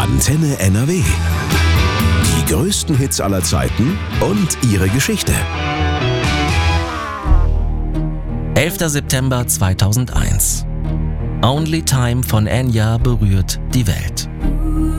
Antenne NRW. Die größten Hits aller Zeiten und ihre Geschichte. 11. September 2001. Only Time von Enya berührt die Welt.